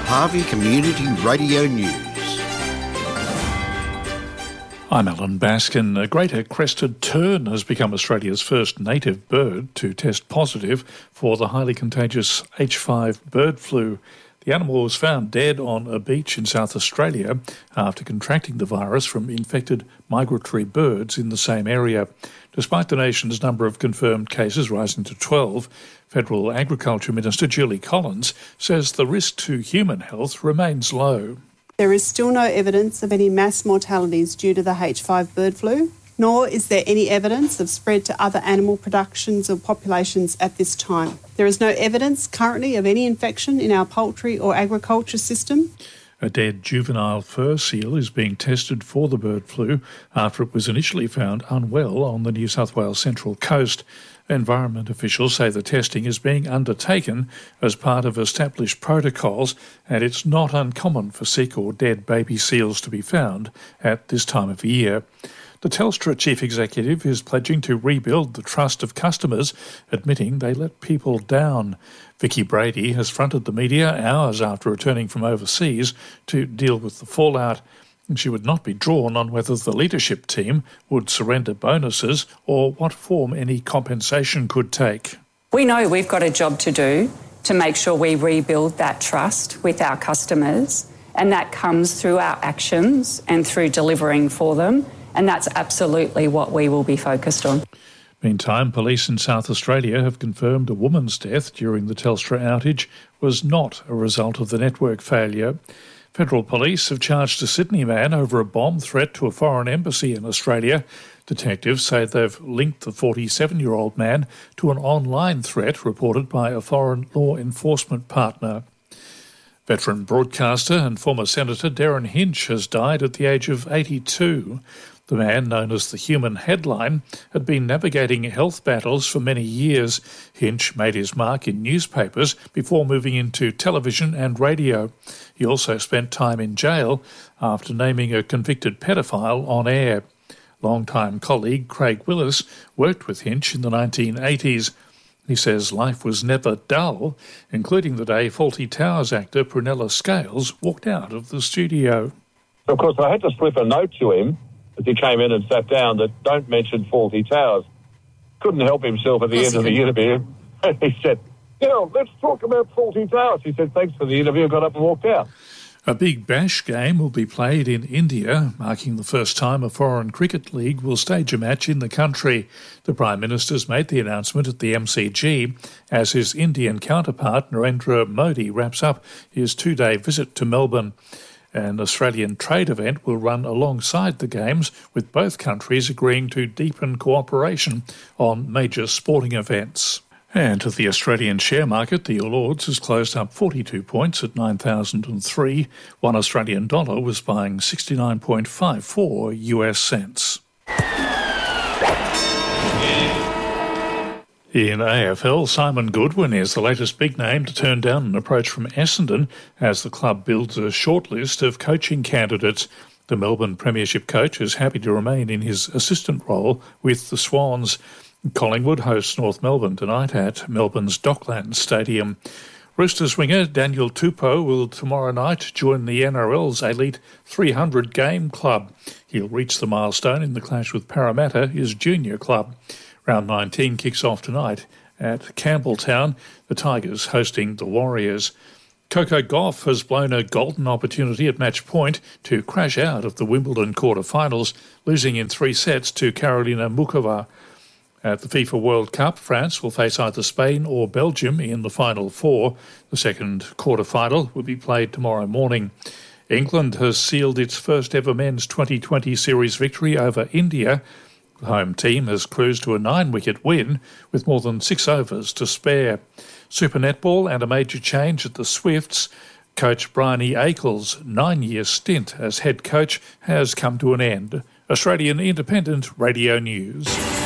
Harvey Community Radio News. I'm Alan Baskin. A greater crested tern has become Australia's first native bird to test positive for the highly contagious H5 bird flu. The animal was found dead on a beach in South Australia after contracting the virus from infected migratory birds in the same area. Despite the nation's number of confirmed cases rising to 12, Federal Agriculture Minister Julie Collins says the risk to human health remains low. There is still no evidence of any mass mortalities due to the H5 bird flu, nor is there any evidence of spread to other animal productions or populations at this time. There is no evidence currently of any infection in our poultry or agriculture system. A dead juvenile fur seal is being tested for the bird flu after it was initially found unwell on the New South Wales Central Coast. Environment officials say the testing is being undertaken as part of established protocols, and it's not uncommon for sick or dead baby seals to be found at this time of year. The Telstra chief executive is pledging to rebuild the trust of customers, admitting they let people down. Vicky Brady has fronted the media hours after returning from overseas to deal with the fallout. She would not be drawn on whether the leadership team would surrender bonuses or what form any compensation could take. We know we've got a job to do to make sure we rebuild that trust with our customers, and that comes through our actions and through delivering for them, and that's absolutely what we will be focused on. Meantime, police in South Australia have confirmed a woman's death during the Telstra outage was not a result of the network failure. Federal police have charged a Sydney man over a bomb threat to a foreign embassy in Australia. Detectives say they've linked the 47-year-old man to an online threat reported by a foreign law enforcement partner. Veteran broadcaster and former Senator Darren Hinch has died at the age of 82. The man, known as the Human Headline, had been navigating health battles for many years. Hinch made his mark in newspapers before moving into television and radio. He also spent time in jail after naming a convicted pedophile on air. Longtime colleague Craig Willis worked with Hinch in the 1980s. He says life was never dull, including the day Fawlty Towers actor Prunella Scales walked out of the studio. Of course, I had to slip a note to him as he came in and sat down that don't mention Fawlty Towers. Couldn't help himself at the end of the interview. He said, let's talk about Fawlty Towers. He said, thanks for the interview, got up and walked out. A Big Bash game will be played in India, marking the first time a foreign cricket league will stage a match in the country. The Prime Minister's made the announcement at the MCG as his Indian counterpart Narendra Modi wraps up his two-day visit to Melbourne. An Australian trade event will run alongside the Games, with both countries agreeing to deepen cooperation on major sporting events. And at the Australian share market, the All Ords has closed up 42 points at 9,003. $1 Australian dollar was buying 69.54 US cents. In AFL, Simon Goodwin is the latest big name to turn down an approach from Essendon as the club builds a shortlist of coaching candidates. The Melbourne Premiership coach is happy to remain in his assistant role with the Swans. Collingwood hosts North Melbourne tonight at Melbourne's Docklands Stadium. Roosters winger Daniel Tupou will tomorrow night join the NRL's elite 300 game club. He'll reach the milestone in the clash with Parramatta, his junior club. Round 19 kicks off tonight at Campbelltown, the Tigers hosting the Warriors. Coco Gauff has blown a golden opportunity at match point to crash out of the Wimbledon quarter-finals, losing in 3 sets to Karolina Muchova. At the FIFA World Cup, France will face either Spain or Belgium in the final 4. The second quarter-final will be played tomorrow morning. England has sealed its first ever men's 2020 series victory over India. The home team has cruised to a 9-wicket win with more than 6 overs to spare. Super Netball and a major change at the Swifts. Coach Bryony Akel's 9-year stint as head coach has come to an end. Australian Independent Radio News.